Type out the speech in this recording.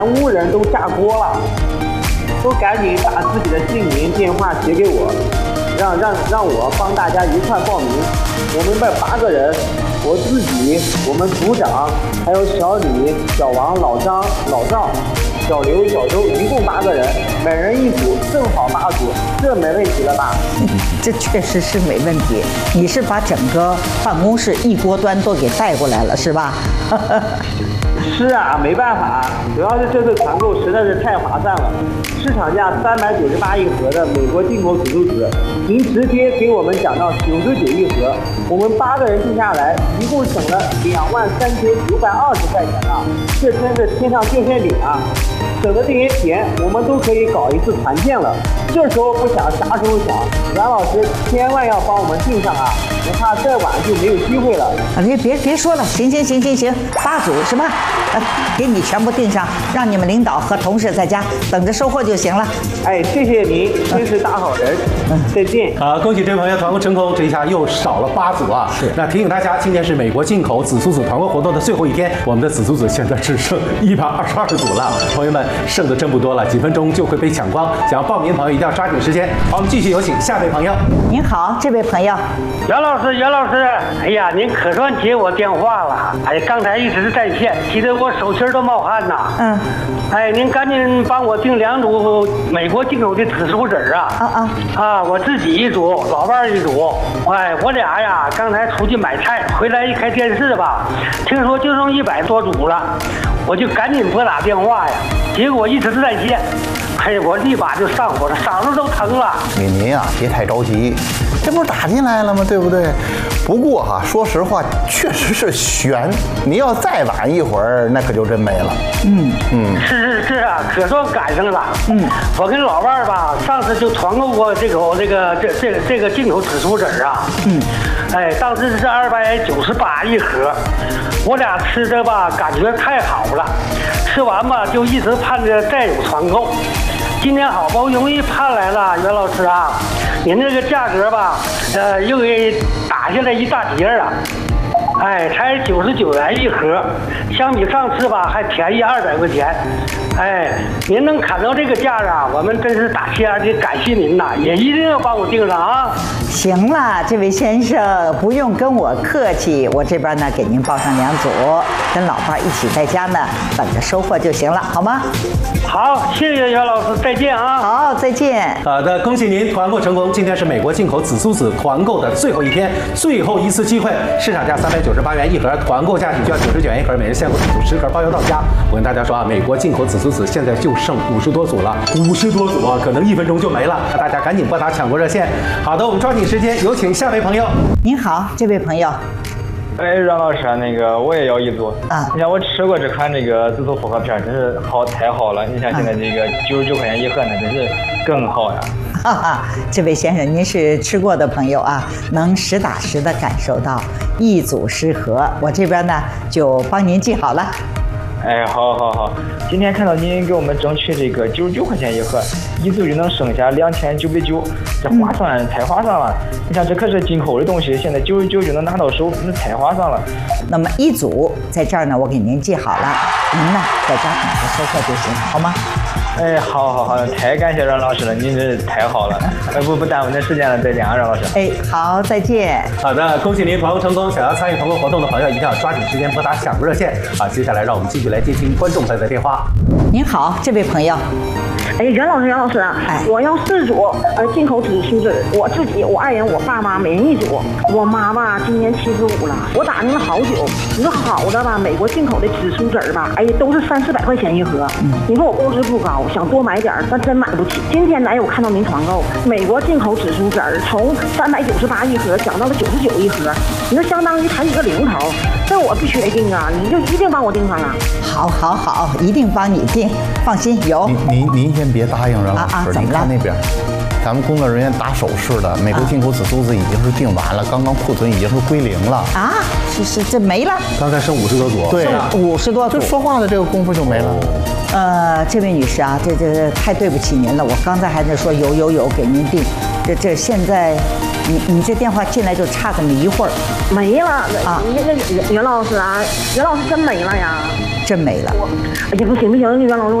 乌人都炸锅了，都赶紧把自己的姓名、电话写给我，让我帮大家一块报名。我们这8个人，我自己，我们组长，还有小李、小王、老张、老赵、小刘、小周，一共8个人，每人一组，正好8组，这没问题了吧？ 这确实是没问题。你是把整个办公室一锅端都给带过来了，是吧？ 是啊，没办法，主要是这次团购实在是太划算了，市场价398一盒的美国进口紫苏籽，您直接给我们讲到99一盒，我们8个人定下来，一共省了23920块钱了，这真是天上掉馅饼啊！省的这些钱，我们都可以搞一次团建了。这时候不想，啥时候想？阮老师千万要帮我们订上啊！我怕再晚就没有机会了。 别说了，行，8组是吧？给你全部订上，让你们领导和同事在家等着收货就行了。 哎，谢谢您，真是大好人。再见。 好，恭喜这位朋友团购成功，这一下又少了8组啊！ 是。 那提醒大家，今天是美国进口紫苏籽团购活动的最后一天，我们的紫苏籽现在只剩122组了，朋友们剩的真不多了，几分钟就会被抢光。想要报名的朋友一定要抓紧时间。好，我们继续有请下位朋友。 您好，这位朋友。 袁老师，哎呀，您可算接我电话了。哎，刚才一直在线，急得我手心都冒汗呐。哎，您赶紧帮我订2组美国进口的紫苏籽啊！我自己1组，老伴1组。哎，我俩呀，刚才出去买菜，回来一开电视吧，听说就剩100多组了，我就赶紧拨打电话呀，结果一直在线。嘿，我立马就上火了，嗓子都疼了。 您啊，别太着急，这不是打进来了吗？对不对？不过哈，说实话，确实是悬。你要再晚一会儿，那可就真没了。 是啊，可算赶上了。我跟老伴儿吧，上次就团购过这个进口紫苏籽啊。哎，当时是298一盒，我俩吃的吧，感觉太好了。吃完吧，就一直盼着再有团购。今天好不容易盼来了，袁老师啊，您这个价格吧，又给打下来一大截了。哎，才99元一盒，相比上次吧还便宜200块钱。哎，您能砍到这个价啊，我们真是打心眼的感谢您呐，也一定要帮我订上啊。 行了，这位先生不用跟我客气，我这边呢给您报上2组，跟老伴一起在家呢等着收货就行了，好吗？ 好，谢谢袁老师，再见啊。 好，再见。 好的，恭喜您团购成功。今天是美国进口紫苏籽团购的最后一天，最后一次机会，市场价398元一盒，团购价只需要99元一盒，每人限购10盒，包邮到家。我跟大家说啊，美国进口紫苏籽现在就剩50多组了，50多组啊，可能1分钟就没了，那大家赶紧拨打抢购热线。好的，我们抓紧时间，有请下位朋友。 您好，这位朋友。 哎，阮老师，那个我也要1组啊！ 你看我吃过这款这个紫苏复合片，真是太好了。你像现在这个99块钱一盒呢，真是更好呀！ 哈哈，这位先生，您是吃过的朋友啊，能实打实的感受到1组10盒，我这边呢就帮您记好了。 哎，好，今天看到您给我们争取这个99块钱一盒，1组就能剩下2990，这划算，太划算了！你看这可是进口的东西，现在99就能拿到手，那太划算了。 那么1组在这儿呢，我给您记好了，您呢在家等着收货就行，好吗？ 哎，好，太感谢阮老师了，您这太好了。不耽误您时间了，再见啊，阮老师。 哎，好，再见。 好的，恭喜您团购成功。想要参与团购活动的朋友，一定要抓紧时间拨打抢购热线。好，接下来让我们继续来接听观众朋友的电话。 您好，这位朋友。 哎，袁老师啊，我要4组进口紫苏籽，我自己、我爱人、我爸妈每人1组。我妈吧今年75了，我打听了好久，你说好的吧，美国进口的紫苏籽吧，哎，都是300-400块钱一盒。你说我工资不高，想多买点，但真买不起。今天我看到您团购美国进口紫苏籽从398一盒涨到了99一盒，你说相当于抬一个零头，这我必须得订啊，你就一定帮我订上了。 好，一定帮你订，放心有。 您先别答应阮老师，您看那边，咱们工作人员打手势的，美国进口紫苏籽已经是订完了，刚刚库存已经是归零了啊！是这没了， 刚才剩50多组， 对 ，50多组， 就说话的这个功夫就没了。 这位女士啊，这太对不起您了，我刚才还在说有给您订，这现在你这电话进来就差这么一会儿， 没了啊！袁老师啊，袁老师真没了呀。 真没了。 哎呀，不行不行，袁老师。